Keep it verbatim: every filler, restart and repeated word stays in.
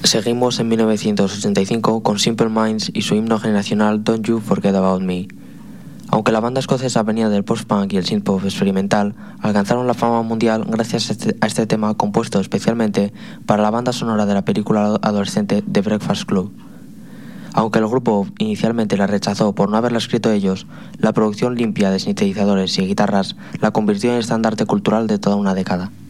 Seguimos en mil novecientos ochenta y cinco con Simple Minds y su himno generacional Don't You Forget About Me. Aunque la banda escocesa venía del post-punk y el synth-pop experimental, alcanzaron la fama mundial gracias a este, a este tema compuesto especialmente para la banda sonora de la película adolescente The Breakfast Club. Aunque el grupo inicialmente la rechazó por no haberla escrito ellos, la producción limpia de sintetizadores y guitarras la convirtió en estandarte cultural de toda una década.